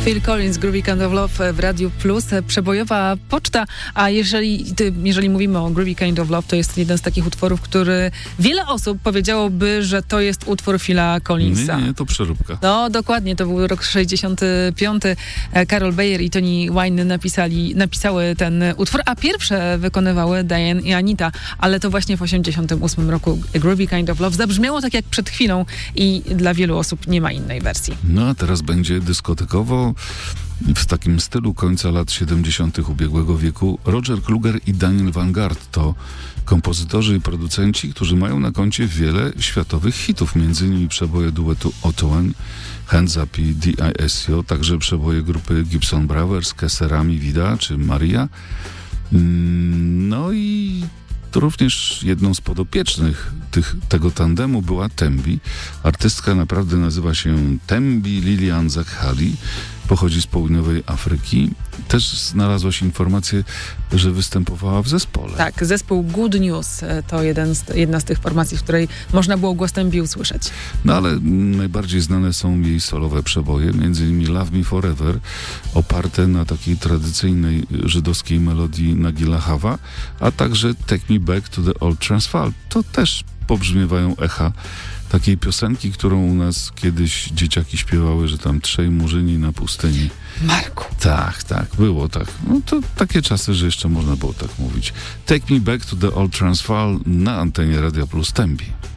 Phil Collins, Groovy Kind of Love w Radiu Plus, przebojowa poczta, a jeżeli mówimy o Groovy Kind of Love, to jest jeden z takich utworów, który wiele osób powiedziałoby, że to jest utwór Phila Collinsa. Nie, to przeróbka. No, dokładnie, to był rok 65. Karol Bayer i Toni Wine napisały ten utwór, a pierwsze wykonywały Diane i Anita, ale to właśnie w 88 roku Groovy Kind of Love zabrzmiało tak jak przed chwilą i dla wielu osób nie ma innej wersji. No a teraz będzie dyskotekowo w takim stylu końca lat 70. ubiegłego wieku. Roger Kluger i Daniel Vanguard to kompozytorzy i producenci, którzy mają na koncie wiele światowych hitów, m.in. przeboje duetu Otoen, Hands Up i D.I.S.O., także przeboje grupy Gibson Brothers, Kesserami Vida czy Maria. No i to również jedną z podopiecznych tego tandemu była Tembi. Artystka naprawdę nazywa się Tembi Lilian Zakhali. Pochodzi z południowej Afryki. Też znalazłaś informację, że występowała w zespole. Tak, zespół Good News to jedna z tych formacji, w której można było głos Tembi usłyszeć. No ale najbardziej znane są jej solowe przeboje, m.in. Love Me Forever, oparte na takiej tradycyjnej żydowskiej melodii Nagila Hawa, a także Take Me Back to the Old Transvaal. To też pobrzmiewają echa takiej piosenki, którą u nas kiedyś dzieciaki śpiewały, że tam trzej murzyni na pustyni. Marku. Tak, było tak. No to takie czasy, że jeszcze można było tak mówić. Take Me Back to the Old Transvaal na antenie Radia Plus Tembi.